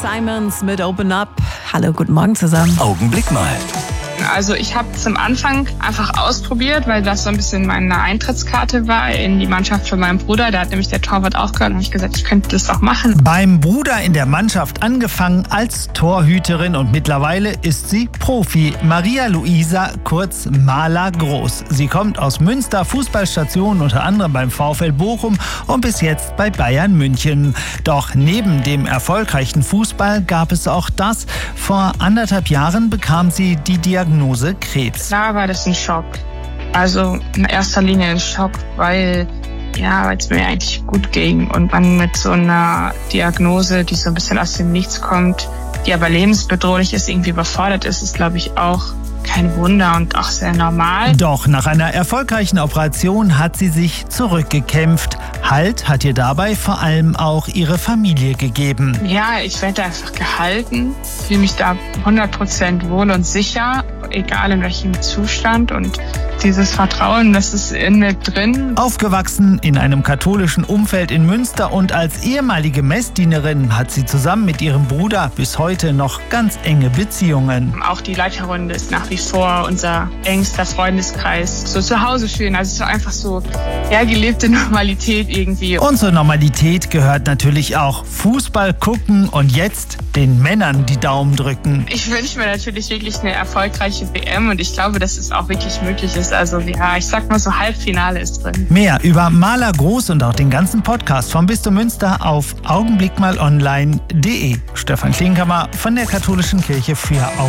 Simons mit Open Up. Hallo, guten Morgen zusammen. Augenblick mal. Also ich habe zum Anfang einfach ausprobiert, weil das so ein bisschen meine Eintrittskarte war in die Mannschaft von meinem Bruder. Da hat nämlich der Torwart aufgehört und habe ich gesagt, ich könnte das auch machen. Beim Bruder in der Mannschaft angefangen als Torhüterin und mittlerweile ist sie Profi. Maria Luisa, kurz Mala Groß. Sie kommt aus Münster, Fußballstation unter anderem beim VfL Bochum und bis jetzt bei Bayern München. Doch neben dem erfolgreichen Fußball gab es auch das. Vor 1,5 Jahren bekam sie die Diagnose Krebs. Klar war das ein Schock. Also in erster Linie ein Schock, weil es mir eigentlich gut ging. Und man mit so einer Diagnose, die so ein bisschen aus dem Nichts kommt, die aber lebensbedrohlich ist, irgendwie überfordert ist glaube ich auch kein Wunder und auch sehr normal. Doch nach einer erfolgreichen Operation hat sie sich zurückgekämpft. Halt hat ihr dabei vor allem auch ihre Familie gegeben. Ja, ich werde einfach gehalten, fühle mich da 100% wohl und sicher, egal in welchem Zustand, und dieses Vertrauen, das ist in mir drin. Aufgewachsen in einem katholischen Umfeld in Münster und als ehemalige Messdienerin hat sie zusammen mit ihrem Bruder bis heute noch ganz enge Beziehungen. Auch die Leiterrunde ist nach wie vor unser engster Freundeskreis. So zu Hause fühlen, also so einfach so gelebte Normalität irgendwie. Und zur Normalität gehört natürlich auch Fußball gucken und jetzt den Männern die Daumen drücken. Ich wünsche mir natürlich wirklich eine erfolgreiche WM und ich glaube, dass es auch wirklich möglich ist. Also ich sag mal so, Halbfinale ist drin. Mehr über Mala Groß und auch den ganzen Podcast vom Bistum Münster auf augenblickmalonline.de. Stefan Klinkhammer von der Katholischen Kirche für